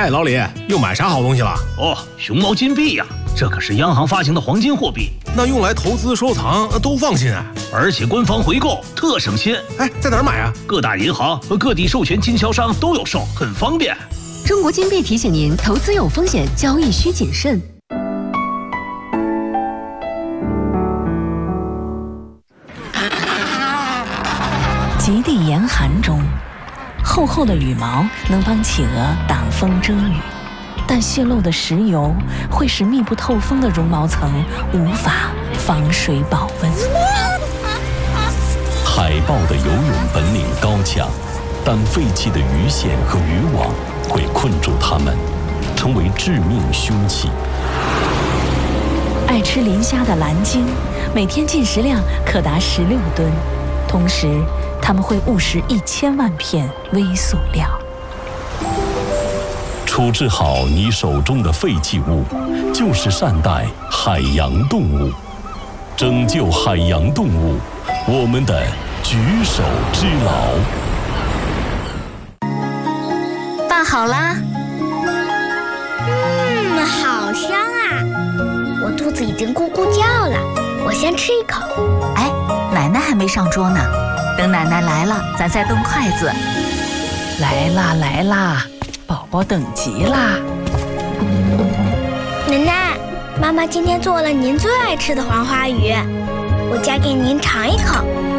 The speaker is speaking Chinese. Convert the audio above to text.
哎，老李，又买啥好东西了？ 哦，熊猫金币呀，这可是央行发行的黄金货币， 那用来投资收藏都放心啊， 而且官方回购特省心。 哎，在哪儿买啊？ 各大银行和各地授权经销商都有售，很方便。 中国金币提醒您，投资有风险，交易需谨慎。 极地严寒中，厚厚的羽毛能帮企鹅挡风遮雨，但泄漏的石油会使密不透风的绒毛层无法防水保温。 海豹的游泳本领高强，但废弃的鱼线和渔网会困住它们，成为致命凶器。 爱吃磷虾的蓝鲸，每天进食量可达16吨，同时它们会误食1000万片微塑料。 处置好你手中的废弃物，就是善待海洋动物，拯救海洋动物，我们的举手之劳。 饭好啦。 好香啊！我肚子已经咕咕叫了，我先吃一口。 哎，奶奶还没上桌呢，等奶奶来了，咱再动筷子。 来啦来啦，宝宝等急啦！ 奶奶，妈妈今天做了您最爱吃的黄花鱼，我夹给您尝一口。